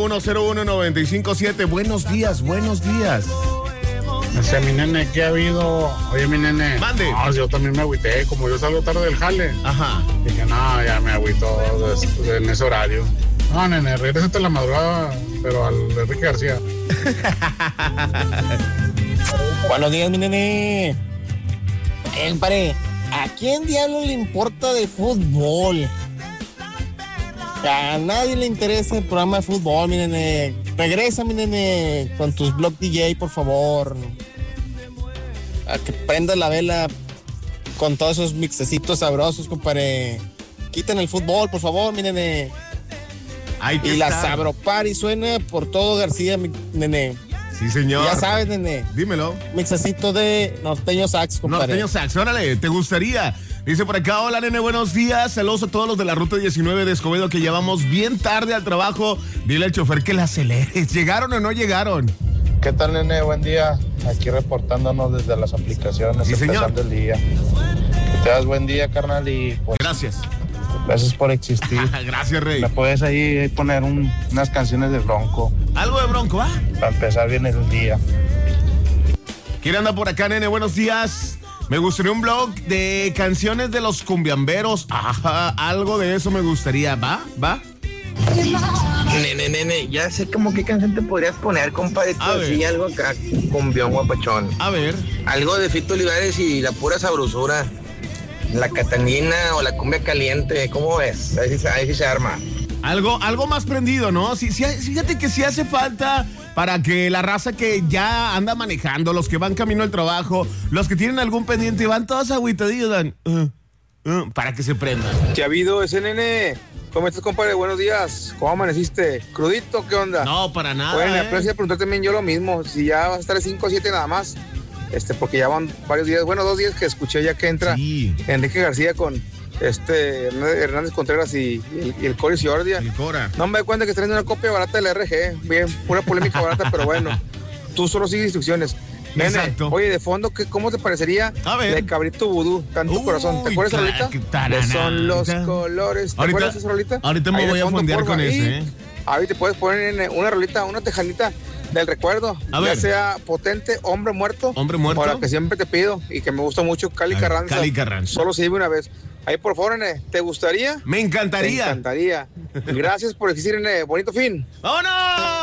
917-101-0957. Buenos días. O sea, mi nene, ¿qué ha habido? Oye, mi nene. Mande. No, yo también me agüité. Como yo salgo tarde del jale. Ajá. Dije, no, ya me agüito en ese horario. No, nene, regrésate a la madrugada, pero al Enrique García. Buenos días, mi nene. Pare, ¿a quién diablo le importa de fútbol? A nadie le interesa el programa de fútbol, mi nene. Regresa, mi nene, con tus blog DJ, por favor. A que prenda la vela con todos esos mixecitos sabrosos, compadre. Quiten el fútbol, por favor, mi nene. Y la Sabropari suena por todo García, mi nene. Sí, señor. Ya sabes, nene. Dímelo. Mixecito de Norteño Sax, compadre. Norteño Sax, órale, ¿te gustaría? Dice por acá, hola, nene, buenos días. Saludos a todos los de la Ruta 19 de Escobedo que llevamos bien tarde al trabajo. Dile al chofer que la acelere. ¿Llegaron o no llegaron? ¿Qué tal, nene? Buen día. Aquí reportándonos desde las aplicaciones, sí, empezando el día. Que te das buen día, carnal, y pues... Gracias. Gracias por existir. Gracias, Rey. Me puedes ahí poner unas canciones de Bronco. Algo de Bronco, ¿ah? Para empezar bien el día. ¿Quién anda por acá, nene? Buenos días. Me gustaría un blog de canciones de los cumbiamberos. Ajá, algo de eso me gustaría. ¿Va? Nene, ya sé como qué canción te podrías poner, compadre. Sí, algo acá, cumbión guapachón. A ver. Algo de Fito Olivares y la pura sabrosura. La Catalina o la cumbia caliente, ¿cómo ves? Ahí sí se arma. Algo más prendido, ¿no? Sí, fíjate que sí hace falta para que la raza que ya anda manejando, los que van camino al trabajo, los que tienen algún pendiente y van todos agüitadillos, dan para que se prendan. ¿Qué ha habido ese nene? ¿Cómo estás, compadre? Buenos días. ¿Cómo amaneciste? ¿Crudito? ¿Qué onda? No, para nada. Bueno, aprecio de preguntar también yo lo mismo. Si ya vas a estar 5 o 7 nada más. Porque ya van varios días, 2 días que escuché ya que entra Enrique García con Hernández Contreras y el Cory Ciordia. El Cora. No me doy cuenta que está teniendo una copia barata del RG. Bien, pura polémica barata, pero bueno. Tú solo sigues instrucciones. Nene, exacto. Oye, de fondo, ¿cómo te parecería de Cabrito Vudú, Tanto Corazón? ¿Te acuerdas ahorita? Son los colores. ¿Te acuerdas esa rolita? Ahorita me voy a fondear con ese, Ahí te puedes poner una rolita, una tejanita del recuerdo, ya sea potente, hombre muerto, o la que siempre te pido y que me gusta mucho, Cali Carranza. Solo se vive una vez. Ahí, por favor, nene, ¿te gustaría? Me encantaría. Gracias por existir, nene. Bonito fin. ¡Vámonos!